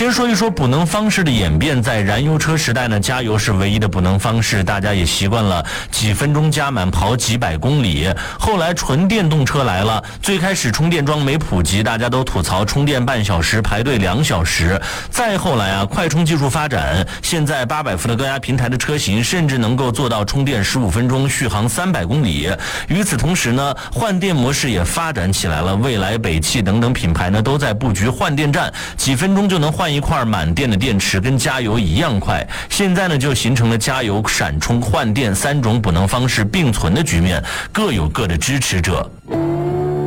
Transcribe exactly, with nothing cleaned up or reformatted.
先说一说补能方式的演变，在燃油车时代呢，加油是唯一的补能方式，大家也习惯了几分钟加满跑几百公里。后来纯电动车来了，最开始充电桩没普及，大家都吐槽充电半小时排队两小时。再后来啊，快充技术发展，现在八百伏的高压平台的车型甚至能够做到充电十五分钟，续航三百公里。与此同时呢，换电模式也发展起来了，蔚来、北汽等等品牌呢都在布局换电站，几分钟就能换一块满电的电池，跟加油一样快。现在呢就形成了加油、闪充、换电三种补能方式并存的局面，各有各的支持者。